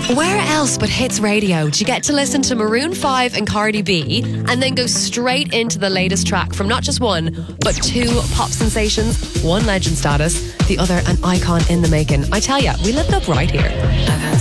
Where else but Hits Radio do you get to listen to Maroon 5 and Cardi B and then go straight into the latest track from not just one, but two pop sensations, one legend status, the other an icon in the making? I tell ya, we lived up right here.